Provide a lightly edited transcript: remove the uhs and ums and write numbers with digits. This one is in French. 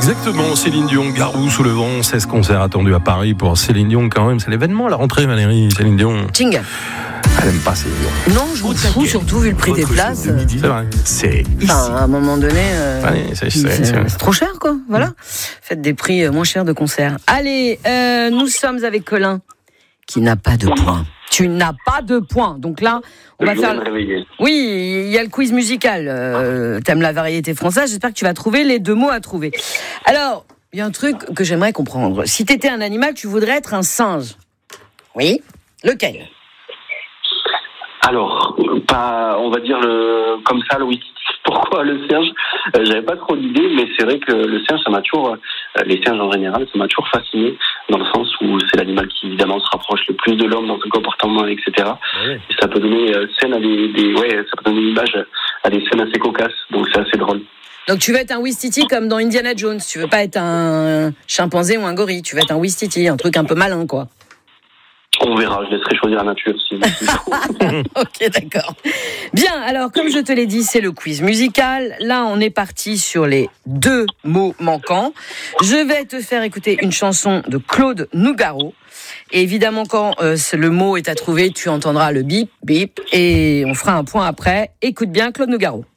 Exactement, Céline Dion, Garou sous le vent, 16 concerts attendus à Paris pour Céline Dion quand même. C'est l'événement, la rentrée, Valérie, Céline Dion. Ching. Elle aime pas Céline Dion. Non, je m'en fous, surtout vu le prix des places. C'est vrai. C'est Enfin, à un moment donné, c'est trop cher, quoi. Voilà. Faites des prix moins chers de concerts. Allez, nous sommes avec Colin, qui n'a pas de points. Tu n'as pas de points. Donc là, on va faire... Oui, il y a le quiz musical. T'aimes la variété française. J'espère que tu vas trouver les deux mots à trouver. Alors, il y a un truc que j'aimerais comprendre. Si t'étais un animal, tu voudrais être un singe. Oui. Lequel ? Alors, pas, on va dire comme ça, le whisky. Pourquoi le singe ? J'avais pas trop d'idées, mais c'est vrai que le singe, ça m'a toujours, les singes en général, ça m'a toujours fasciné, dans le sens où c'est l'animal qui évidemment se rapproche le plus de l'homme dans son comportement, etc. Ouais. Et ça peut donner scène à ça peut donner une image à des scènes assez cocasses, donc c'est assez drôle. Donc tu veux être un Ouistiti comme dans Indiana Jones, tu veux pas être un chimpanzé ou un gorille, tu veux être un Ouistiti, un truc un peu malin, quoi. On verra, je laisserai choisir la nature si Ok, d'accord. Bien, alors comme je te l'ai dit, c'est le quiz musical. Là, on est parti sur les deux mots manquants. Je vais te faire écouter une chanson de Claude Nougaro. Et évidemment, quand le mot est à trouver, tu entendras le bip, bip, et on fera un point après. Écoute bien Claude Nougaro.